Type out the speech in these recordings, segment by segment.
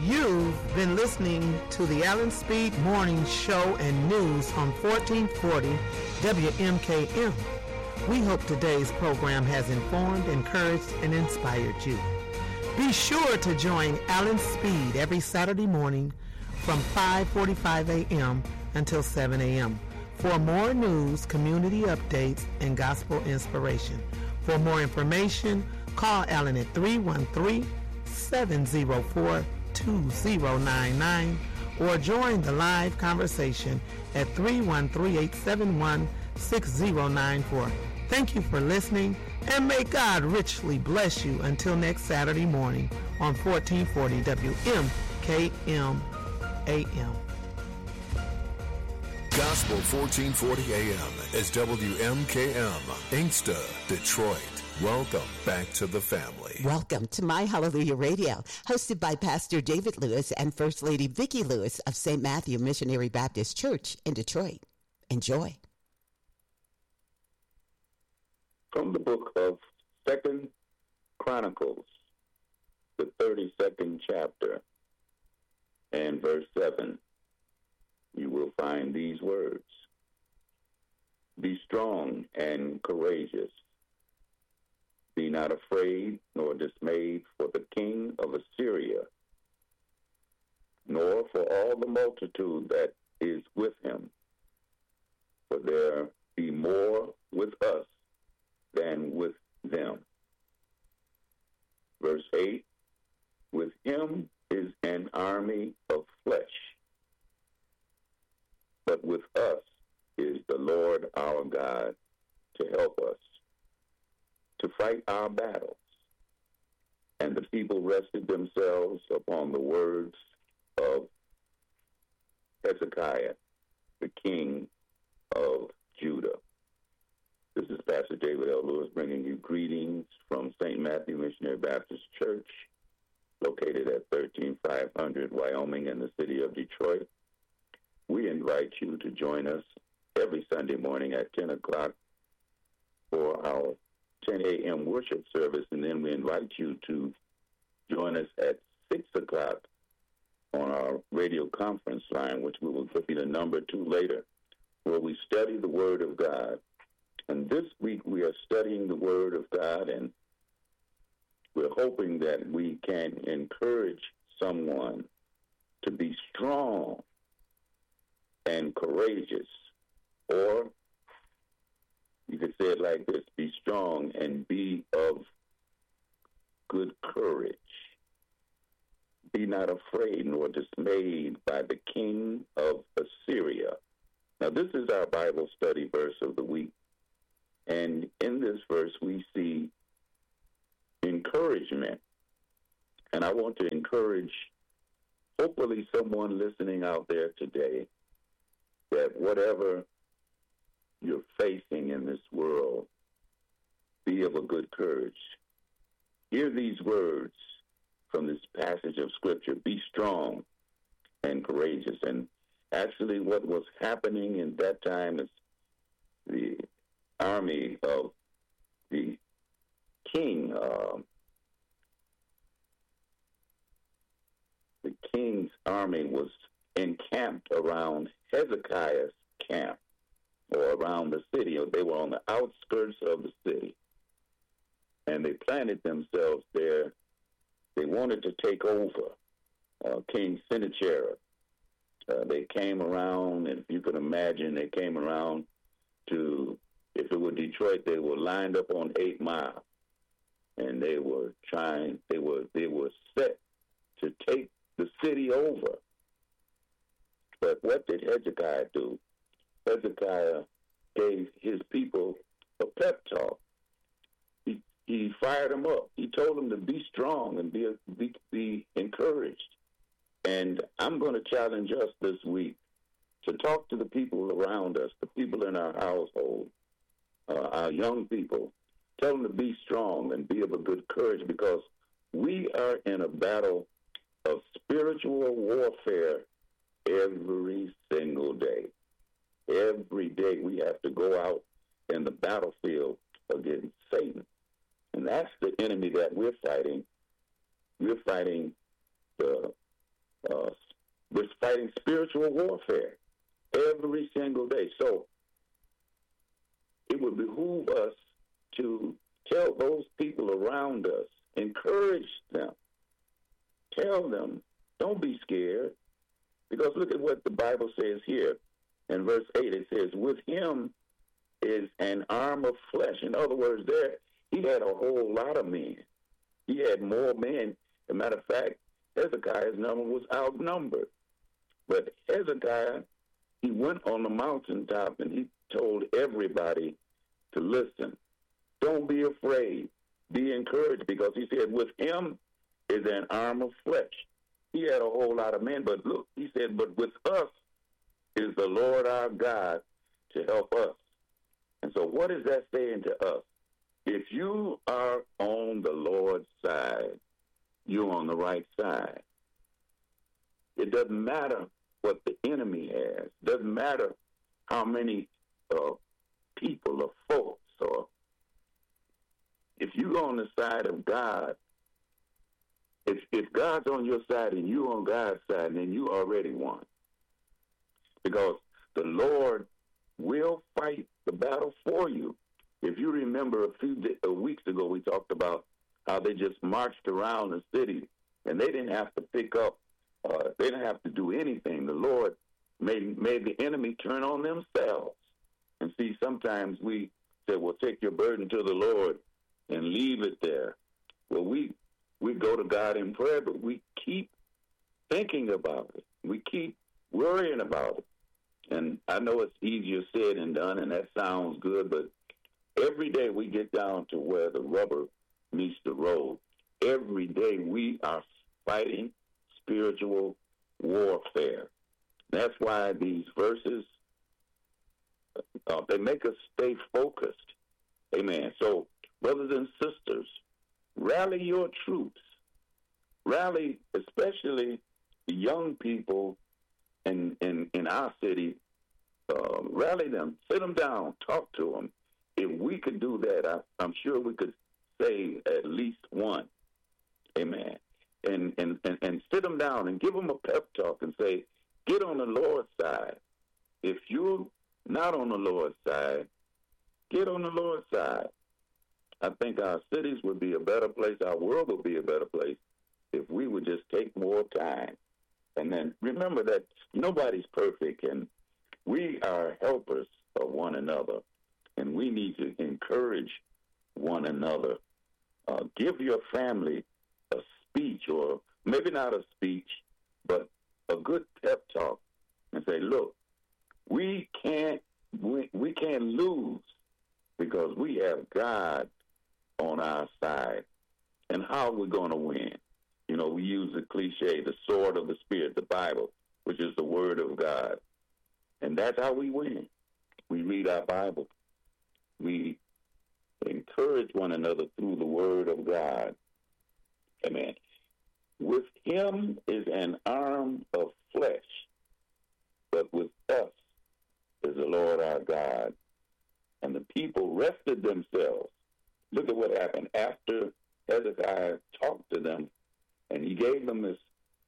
You've been listening to the Alan Speed Morning Show and News on 1440 WMKM. We hope today's program has informed, encouraged, and inspired you. Be sure to join Alan Speed every Saturday morning from 5:45 a.m. until 7 a.m. for more news, community updates, and gospel inspiration. For more information, call Alan at 313-704-2099 or join the live conversation at 313-871-6094. Thank you for listening, and may God richly bless you until next Saturday morning on 1440 WMKM AM. Gospel 1440 AM is WMKM, Inkster, Detroit. Welcome back to the family. Welcome to My Hallelujah Radio, hosted by Pastor David Lewis and First Lady Vicki Lewis of St. Matthew Missionary Baptist Church in Detroit. Enjoy. From the book of 2 Chronicles, the 32nd chapter, and verse 7, you will find these words. Be strong and courageous. Be not afraid nor dismayed for the king of Assyria, nor for all the multitude that is with him. For there be more with us than with them. Verse 8, with him is an army of flesh, but with us is the Lord our God to help us, to fight our battles. And the people rested themselves upon the words of Hezekiah, the king of Judah. This is Pastor David L. Lewis bringing you greetings from St. Matthew Missionary Baptist Church, located at 13500 Wyoming in the city of Detroit. We invite you to join us every Sunday morning at 10 o'clock for our 10 a.m. worship service, and then we invite you to join us at 6 o'clock on our radio conference line, which we will give you the number to later, where we study the Word of God. And this week we are studying the Word of God, and we're hoping that we can encourage someone to be strong and courageous, or you could say it like this: be strong and be of good courage. Be not afraid nor dismayed by the king of Assyria. Now, this is our Bible study verse of the week. And in this verse, we see encouragement. And I want to encourage, hopefully, someone listening out there today, that whatever you're facing in this world, be of a good courage. Hear these words from this passage of Scripture: be strong and courageous. And actually what was happening in that time is the army of the king, the king's army was encamped around Hezekiah's camp, or around the city. They were on the outskirts of the city, and they planted themselves there. They wanted to take over King Sennacherib. They came around, and if you can imagine, they came around to, if it were Detroit, they were lined up on 8 Mile, and they were set to take the city over. But what did Hezekiah do? Hezekiah gave his people a pep talk. He fired them up. He told them to be strong and be encouraged. And I'm going to challenge us this week to talk to the people around us, the people in our household, our young people. Tell them to be strong and be of a good courage, because we are in a battle of spiritual warfare every single day. Every day we have to go out in the battlefield against Satan. And that's the enemy that we're fighting. We're fighting the We're fighting spiritual warfare every single day. So it would behoove us to tell those people around us, encourage them, tell them, don't be scared. Because look at what the Bible says here in verse 8. It says, with him is an arm of flesh. In other words, there he had a whole lot of men. He had more men. As a matter of fact, Hezekiah's number was outnumbered. But Hezekiah, he went on the mountaintop and he told everybody to listen. Don't be afraid. Be encouraged, because he said, with him is an arm of flesh. He had a whole lot of men, but look, he said, but with us is the Lord our God to help us. And so what is that saying to us? If you are on the Lord's side, you're on the right side. It doesn't matter what the enemy has. It doesn't matter how many people or folks, or if you're on the side of God, if God's on your side and you're on God's side, then you already won. Because the Lord will fight the battle for you. If you remember a few weeks ago, we talked about how they just marched around the city and they didn't have to pick up, they didn't have to do anything. The Lord made the enemy turn on themselves. And see, sometimes we say, well, take your burden to the Lord and leave it there. Well, we go to God in prayer, but we keep thinking about it. We keep worrying about it. And I know it's easier said than done, and that sounds good, but every day we get down to where the rubber meets the road. Every day we are fighting spiritual warfare. That's why these verses, they make us stay focused. Amen. So, brothers and sisters, rally your troops. Rally, especially the young people in our city. Rally them, sit them down, talk to them. If we could do that, I'm sure we could save at least one. Amen. And sit them down and give them a pep talk and say, get on the Lord's side. If you're not on the Lord's side, get on the Lord's side. I think our cities would be a better place, our world would be a better place if we would just take more time. And then remember that nobody's perfect, and we are helpers of one another, and we need to encourage one another. Give your family a speech, or maybe not a speech, but a good pep talk, and say, look, we can't lose because we have God on our side. And how are we going to win? You know, we use the cliche, the sword of the Spirit, the Bible, which is the Word of God. And that's how we win. We read our Bible. We encourage one another through the Word of God. Amen. With him is an arm of flesh, but with us is the Lord our God. And the people rested themselves. Look at what happened after Hezekiah talked to them, and he gave them this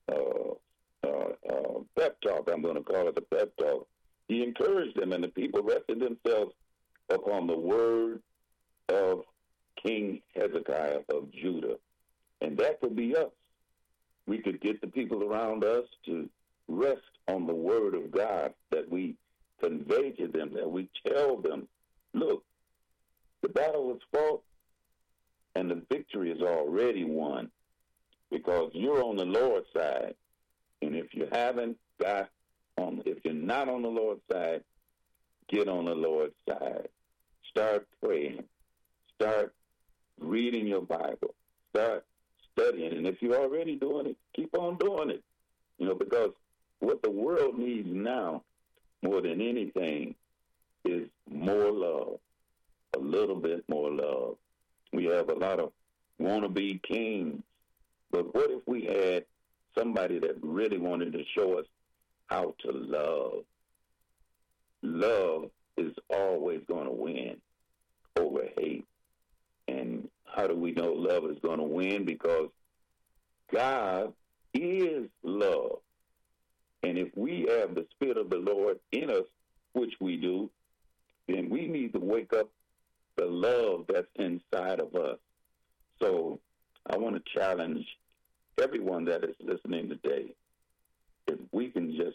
pep talk. I'm going to call it the pep talk. He encouraged them, and the people rested themselves upon the word of King Hezekiah of Judah. And that could be us. We could get the people around us to rest on the word of God that we convey to them, that we tell them, look, the battle was fought and the victory is already won because you're on the Lord's side. And if you haven't got on, if you're not on the Lord's side, get on the Lord's side. Start praying. Start reading your Bible. Start studying. And if you're already doing it, keep on doing it. You know, because what the world needs now more than anything is more love, a little bit more love. We have a lot of wannabe kings, but what if we had somebody that really wanted to show us how to love? Love is always going to win over hate. And how do we know love is going to win? Because God is love. And if we have the Spirit of the Lord in us, which we do, then we need to wake up the love that's inside of us. So I want to challenge everyone that is listening today, if we can just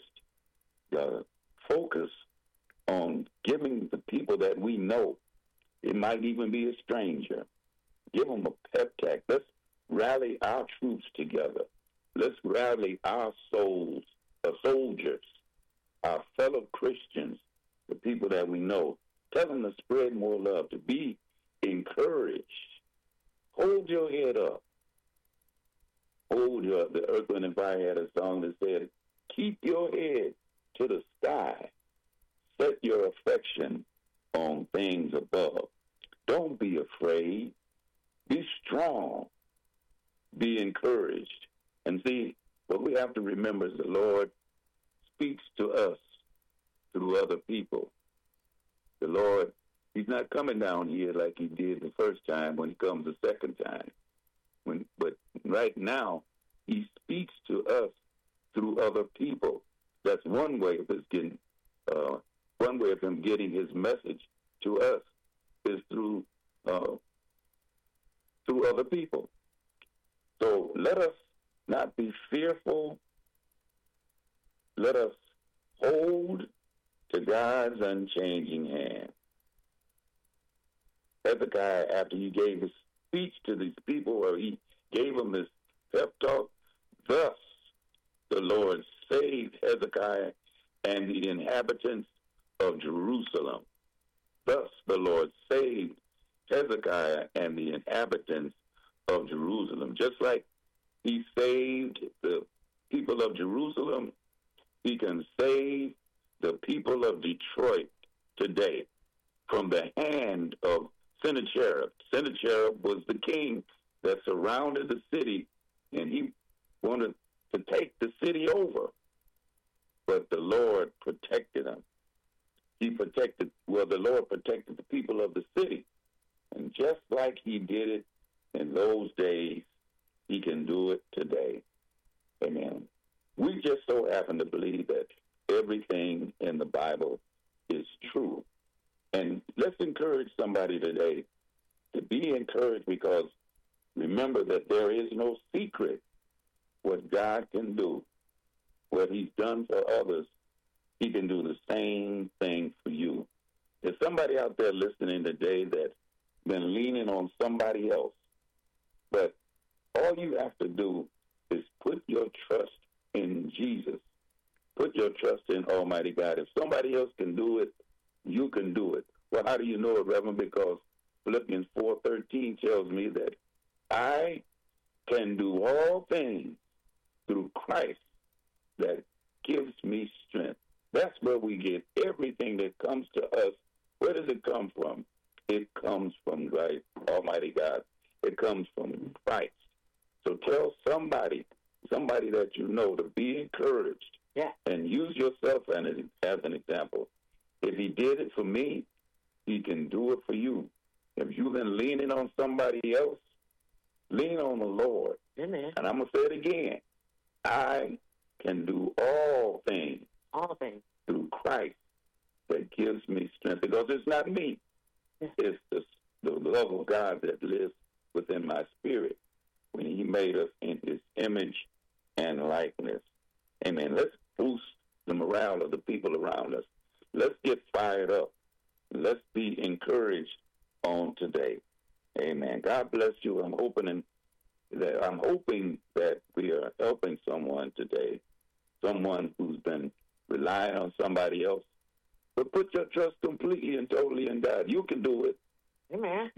focus on giving the people that we know, it might even be a stranger, give them a pep talk. Let's rally our troops together. Let's rally our souls, soldiers, our fellow Christians, the people that we know. Tell them to spread more love, to be encouraged. Hold your head up. The Earth, Wind, and Fire had a song that said, keep your head to the sky. Set your affection on things above. Don't be afraid. Be strong. Be encouraged. And see, what we have to remember is the Lord speaks to us through other people. The Lord, he's not coming down here like he did the first time when he comes the second time. But right now, he speaks to us through other people. That's one way of him getting his message to us is through other people. So let us not be fearful. Let us hold to God's unchanging hand. Hezekiah, after he gave his speech to these people, or he gave them this pep talk, thus the Lord saved Hezekiah and the inhabitants of Jerusalem. Thus the Lord saved Hezekiah and the inhabitants of Jerusalem. Just like he saved the people of Jerusalem, he can save the people of Detroit today from the hand of Sennacherib. Sennacherib was the king that surrounded the city, and he wanted to take the city over. But the Lord protected him. The Lord protected the people of the city. And just like he did it in those days, he can do it today. Amen. We just so happen to believe that everything in the Bible is true. And let's encourage somebody today to be encouraged, because remember that there is no secret what God can do. What he's done for others, he can do the same thing for you. There's somebody out there listening today that's been leaning on somebody else. But all you have to do is put your trust in Jesus. Put your trust in Almighty God. If somebody else can do it, you can do it. Well, how do you know it, Reverend? Because Philippians 4:13 tells me that I can do all things through Christ that gives me strength. That's where we get everything that comes to us. Where does it come from? It comes from Almighty God. It comes from Christ. So tell somebody that you know to be encouraged. Yeah. And use yourself as an example. If he did it for me, he can do it for you. If you've been leaning on somebody else, lean on the Lord. Amen. And I'm going to say it again. I can do all things through Christ that gives me strength. Because it's not me. Yeah. It's the love of God that lives within my spirit when he made us in his image and likeness. Amen. Let's boost the morale of the people around us. Let's get fired up. Let's be encouraged on today. Amen. God bless you. I'm hoping that we are helping someone today, someone who's been relying on somebody else. But put your trust completely and totally in God. You can do it. Amen.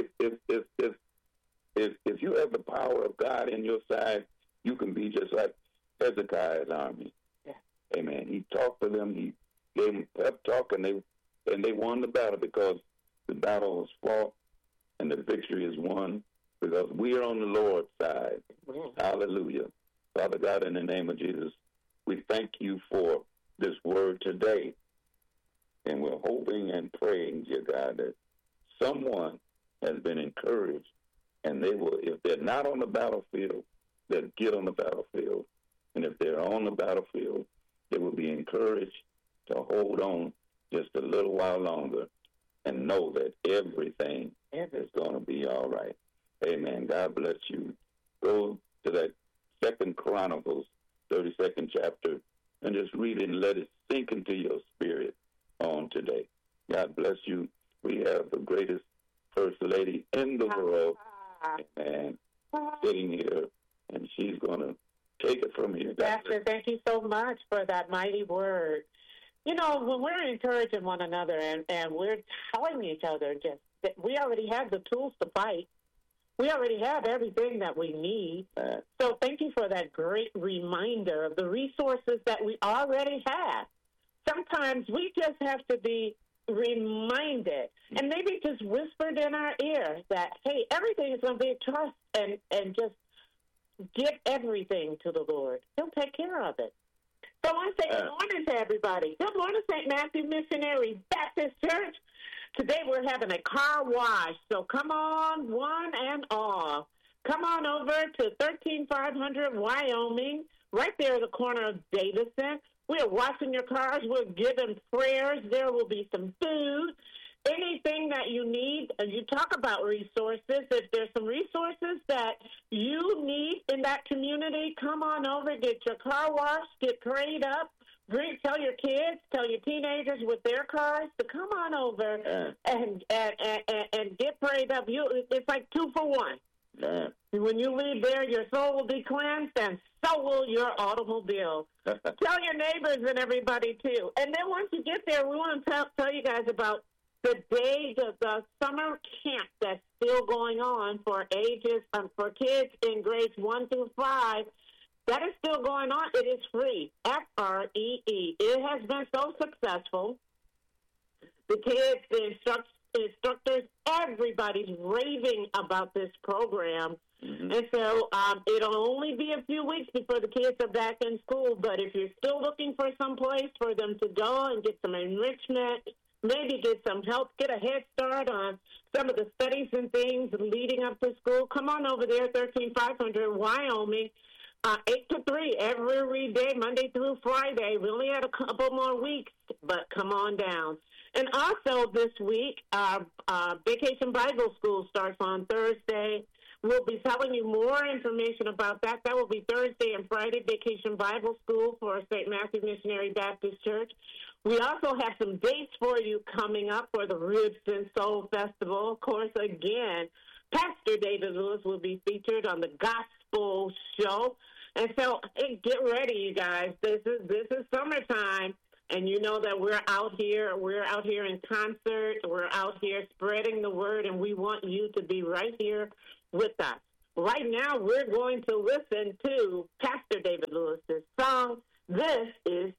If you have the power of God in your side, you can be just like Hezekiah's army. Yeah. Amen. He talked to them. He gave them pep talk, and they won the battle, because the battle was fought and the victory is won because we are on the Lord's side. Amen. Hallelujah. Father God, in the name of Jesus, we thank you for this word today. And we're hoping and praying, dear God, that someone has been encouraged, and they will, if they're not on the battlefield, that get on the battlefield. And if they're on the battlefield, they will be encouraged to hold on just a little while longer and know that everything is going to be all right. Amen. God bless you. Go to that 2 Chronicles, 32nd chapter, and just read it and let it sink into your spirit on today. God bless you. We have the greatest First Lady in the world, amen, sitting here, and she's going to take it from here. Pastor, thank you so much for that mighty word. You know, when we're encouraging one another and we're telling each other just that we already have the tools to fight, we already have everything that we need. So thank you for that great reminder of the resources that we already have. Sometimes we just have to be reminded and maybe just whispered in our ear that, hey, everything is going to be a trust and just give everything to the Lord. He'll take care of it. So I want to say good morning to everybody. Good morning, St. Matthew Missionary Baptist Church. Today we're having a car wash, so come on, one and all. Come on over to 13500 Wyoming, right there at the corner of Davidson. We're washing your cars. We're giving prayers. There will be some food. Anything that you need, you talk about resources. If there's some resources that you need in that community, come on over, get your car washed, get prayed up. Tell your kids, tell your teenagers with their cars to come on over and get prayed up. It's like 2 for 1. When you leave there, your soul will be cleansed, and so will your automobile. Tell your neighbors and everybody, too. And then once you get there, we want to tell you guys about the summer camp that's still going on for kids in grades 1 through 5. That is still going on. It is free. FREE. It has been so successful. The kids, the instructors, everybody's raving about this program. Mm-hmm. And so it'll only be a few weeks before the kids are back in school. But if you're still looking for some place for them to go and get some enrichment, maybe get some help, get a head start on some of the studies and things leading up to school, come on over there, 13500 Wyoming. 8 to 3 every day, Monday through Friday. We only had a couple more weeks, but come on down. And also this week, Vacation Bible School starts on Thursday. We'll be telling you more information about that. That will be Thursday and Friday, Vacation Bible School for St. Matthew Missionary Baptist Church. We also have some dates for you coming up for the Ribs and Soul Festival. Of course, again, Pastor David Lewis will be featured on the Gospel Show. And so, hey, get ready, you guys. This is summertime, and you know that we're out here. We're out here in concert. We're out here spreading the word, and we want you to be right here with us. Right now, we're going to listen to Pastor David Lewis's song, This Is